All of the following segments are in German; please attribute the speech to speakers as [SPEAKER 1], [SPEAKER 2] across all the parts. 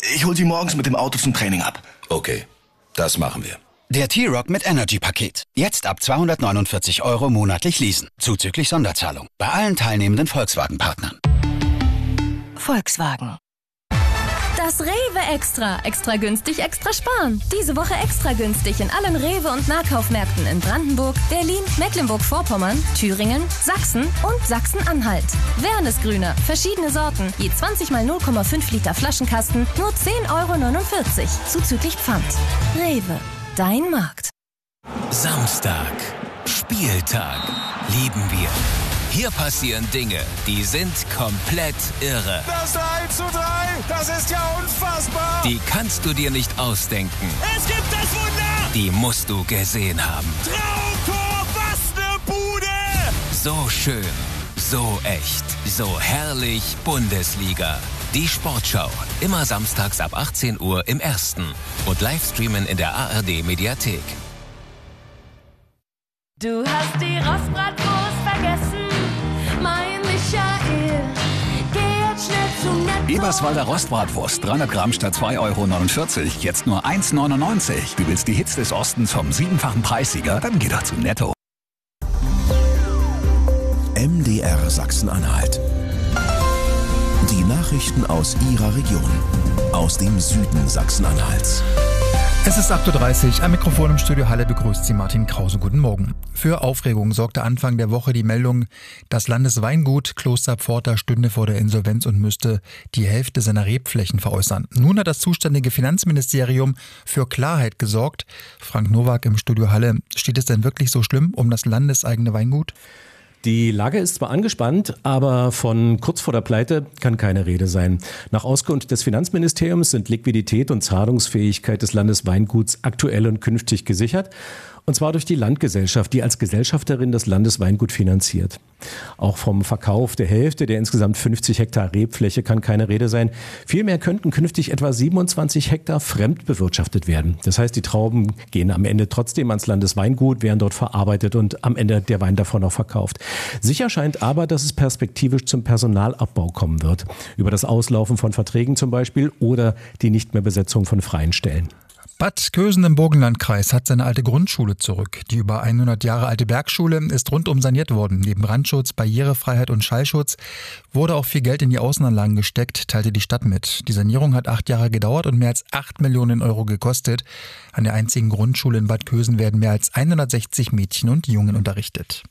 [SPEAKER 1] Ich hol Sie morgens mit dem Auto zum Training ab.
[SPEAKER 2] Okay, das machen wir.
[SPEAKER 3] Der T-Roc mit Energy-Paket. Jetzt ab 249 € monatlich leasen. Zuzüglich Sonderzahlung. Bei allen teilnehmenden Volkswagen-Partnern.
[SPEAKER 4] Volkswagen. Das Rewe Extra. Extra günstig, extra sparen. Diese Woche extra günstig in allen Rewe- und Nahkaufmärkten in Brandenburg, Berlin, Mecklenburg-Vorpommern, Thüringen, Sachsen und Sachsen-Anhalt. Wernesgrüner, verschiedene Sorten, je 20 mal 0,5 Liter Flaschenkasten, nur 10,49 € zuzüglich Pfand. Rewe, dein Markt.
[SPEAKER 5] Samstag, Spieltag, lieben wir. Hier passieren Dinge, die sind komplett irre.
[SPEAKER 6] Das 1:3, das ist ja unfassbar.
[SPEAKER 5] Die kannst du dir nicht ausdenken.
[SPEAKER 6] Es gibt das Wunder.
[SPEAKER 5] Die musst du gesehen haben.
[SPEAKER 6] Traumtor, was ne Bude.
[SPEAKER 5] So schön, so echt, so herrlich Bundesliga. Die Sportschau, immer samstags ab 18 Uhr im Ersten und Livestreamen in der ARD-Mediathek.
[SPEAKER 7] Du hast die Rostbratwurst vergessen, mein Michael. Geh jetzt schnell zum Netto.
[SPEAKER 8] Eberswalder Rostbratwurst, 300 Gramm statt 2,49 €, jetzt nur 1,99 €. Du willst die Hits des Ostens vom 7-fachen Preissieger? Dann geh doch zum Netto.
[SPEAKER 9] MDR Sachsen-Anhalt. Die Nachrichten aus Ihrer Region, aus dem Süden Sachsen-Anhalts.
[SPEAKER 10] Es ist 8:30 Uhr, am Mikrofon im Studio Halle begrüßt Sie Martin Krause. Guten Morgen. Für Aufregung sorgte Anfang der Woche die Meldung, das Landesweingut Kloster Pforta stünde vor der Insolvenz und müsste die Hälfte seiner Rebflächen veräußern. Nun hat das zuständige Finanzministerium für Klarheit gesorgt. Frank Nowak im Studio Halle. Steht es denn wirklich so schlimm um das landeseigene Weingut?
[SPEAKER 11] Die Lage ist zwar angespannt, aber von kurz vor der Pleite kann keine Rede sein. Nach Auskunft des Finanzministeriums sind Liquidität und Zahlungsfähigkeit des Landesweinguts aktuell und künftig gesichert. Und zwar durch die Landgesellschaft, die als Gesellschafterin das Landesweingut finanziert. Auch vom Verkauf der Hälfte der insgesamt 50 Hektar Rebfläche kann keine Rede sein. Vielmehr könnten künftig etwa 27 Hektar fremd bewirtschaftet werden. Das heißt, die Trauben gehen am Ende trotzdem ans Landesweingut, werden dort verarbeitet und am Ende der Wein davon auch verkauft. Sicher scheint aber, dass es perspektivisch zum Personalabbau kommen wird. Über das Auslaufen von Verträgen zum Beispiel oder die Nichtmehrbesetzung von freien Stellen.
[SPEAKER 10] Bad Kösen im Burgenlandkreis hat seine alte Grundschule zurück. Die über 100 Jahre alte Bergschule ist rundum saniert worden. Neben Brandschutz, Barrierefreiheit und Schallschutz wurde auch viel Geld in die Außenanlagen gesteckt, teilte die Stadt mit. Die Sanierung hat 8 Jahre gedauert und mehr als 8 Millionen € gekostet. An der einzigen Grundschule in Bad Kösen werden mehr als 160 Mädchen und Jungen unterrichtet.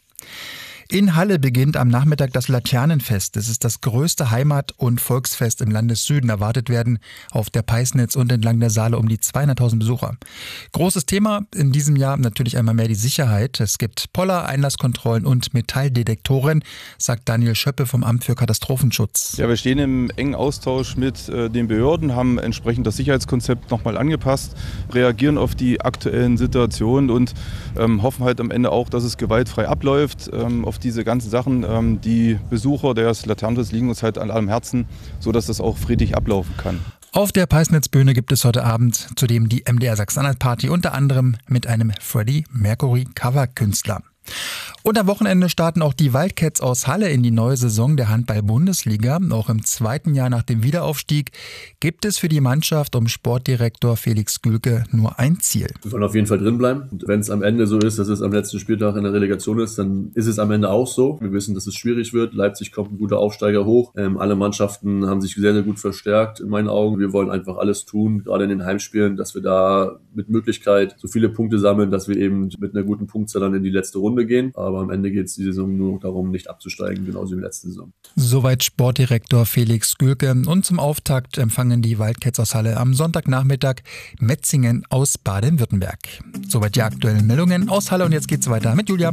[SPEAKER 10] In Halle beginnt am Nachmittag das Laternenfest. Es ist das größte Heimat- und Volksfest im Landessüden. Erwartet werden auf der Peisnitz und entlang der Saale um die 200.000 Besucher. Großes Thema in diesem Jahr natürlich einmal mehr die Sicherheit. Es gibt Poller, Einlasskontrollen und Metalldetektoren, sagt Daniel Schöppe vom Amt für Katastrophenschutz.
[SPEAKER 12] Ja, wir stehen im engen Austausch mit den Behörden, haben entsprechend das Sicherheitskonzept nochmal angepasst, reagieren auf die aktuellen Situationen und hoffen halt am Ende auch, dass es gewaltfrei abläuft. Auf diese ganzen Sachen, die Besucher des Laternenfestes liegen uns halt an allem Herzen, sodass das auch friedlich ablaufen kann.
[SPEAKER 10] Auf der Peisnitzbühne gibt es heute Abend zudem die MDR Sachsen-Anhalt-Party, unter anderem mit einem Freddie Mercury-Cover-Künstler. Und am Wochenende starten auch die Wildcats aus Halle in die neue Saison der Handball-Bundesliga. Auch im zweiten Jahr nach dem Wiederaufstieg gibt es für die Mannschaft um Sportdirektor Felix Gülke nur ein Ziel.
[SPEAKER 13] Wir wollen auf jeden Fall drinbleiben. Und wenn es am Ende so ist, dass es am letzten Spieltag in der Relegation ist, dann ist es am Ende auch so. Wir wissen, dass es schwierig wird. Leipzig kommt ein guter Aufsteiger hoch. Alle Mannschaften haben sich sehr, sehr gut verstärkt in meinen Augen. Wir wollen einfach alles tun, gerade in den Heimspielen, dass wir da mit Möglichkeit so viele Punkte sammeln, dass wir eben mit einer guten Punktzahl dann in die letzte Runde gehen. Aber am Ende geht es die Saison nur darum, nicht abzusteigen, genauso wie in der letzten Saison.
[SPEAKER 10] Soweit Sportdirektor Felix Gülke. Und zum Auftakt empfangen die Wildcats aus Halle am Sonntagnachmittag Metzingen aus Baden-Württemberg. Soweit die aktuellen Meldungen aus Halle und jetzt geht's weiter mit Julia.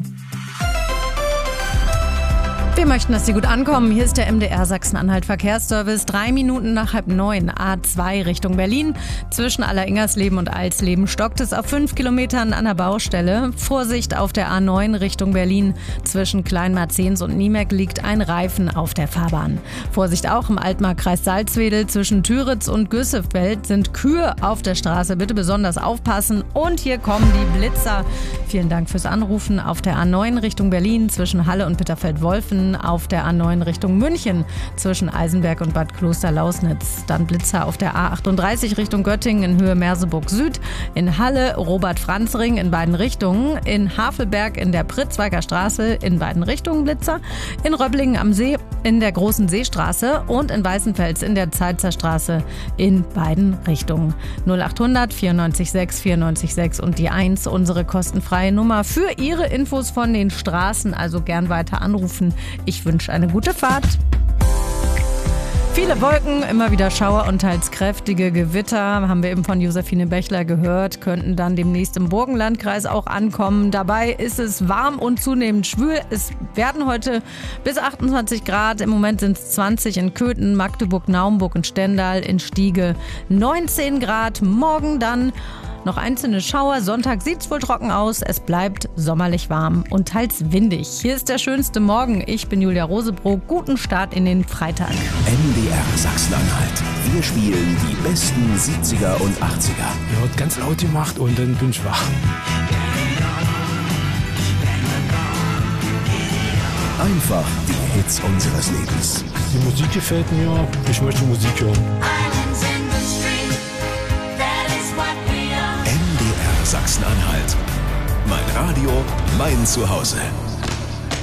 [SPEAKER 14] Wir möchten, dass Sie gut ankommen. Hier ist der MDR Sachsen-Anhalt Verkehrsservice. 3 Minuten nach 8:30, A2 Richtung Berlin. Zwischen Alleringersleben und Alsleben stockt es auf 5 Kilometern an der Baustelle. Vorsicht auf der A9 Richtung Berlin. Zwischen Kleinmarzens und Niemek liegt ein Reifen auf der Fahrbahn. Vorsicht auch im Altmarkkreis Salzwedel. Zwischen Türitz und Güssefeld sind Kühe auf der Straße. Bitte besonders aufpassen. Und hier kommen die Blitzer. Vielen Dank fürs Anrufen. Auf der A9 Richtung Berlin zwischen Halle und Bitterfeld-Wolfen dann auf der A9 Richtung München zwischen Eisenberg und Bad Klosterlausnitz. Dann Blitzer auf der A38 Richtung Göttingen in Höhe Merseburg Süd. In Halle Robert-Franz-Ring in beiden Richtungen. In Havelberg in der Pritzweiger Straße in beiden Richtungen Blitzer. In Röblingen am See in der Großen Seestraße und in Weißenfels in der Zeitzer Straße in beiden Richtungen. 0800 94 6 94 6 und die 1, unsere kostenfreie Nummer für Ihre Infos von den Straßen. Also gern weiter anrufen. Ich wünsche eine gute Fahrt. Viele Wolken, immer wieder Schauer und teils kräftige Gewitter, haben wir eben von Josephine Bechler gehört, könnten dann demnächst im Burgenlandkreis auch ankommen. Dabei ist es warm und zunehmend schwül. Es werden heute bis 28 Grad, im Moment sind es 20 in Köthen, Magdeburg, Naumburg und Stendal, in Stiege 19 Grad. Morgen dann noch einzelne Schauer. Sonntag sieht es wohl trocken aus. Es bleibt sommerlich warm und teils windig. Hier ist der schönste Morgen. Ich bin Julia Rosebrock. Guten Start in den Freitag.
[SPEAKER 9] MDR Sachsen-Anhalt. Wir spielen die besten 70er und 80er.
[SPEAKER 6] Ja, wird ganz laut gemacht und dann bin ich wach.
[SPEAKER 9] Einfach die Hits unseres Lebens.
[SPEAKER 6] Die Musik gefällt mir. Ich möchte Musik hören.
[SPEAKER 9] MDR Sachsen-Anhalt. Mein Radio, mein Zuhause.